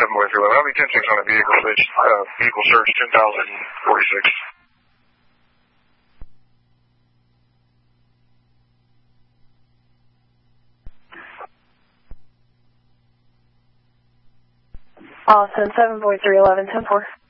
7-311. I'll be 10-6 on a vehicle search, vehicle search 10,046. Austin, 7-311, 10-4.